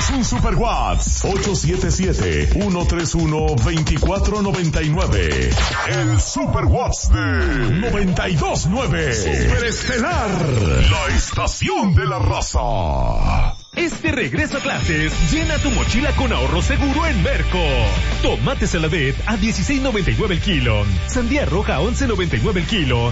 Danos un Super WhatsApp 877-131-2499. El Super WhatsApp de 92.9. Super Estelar, la estación de la raza. Este regreso a clases, llena tu mochila con ahorro seguro en Merco. Tomate Saladet a 16.99 el kilo. Sandía roja a 11.99 el kilo.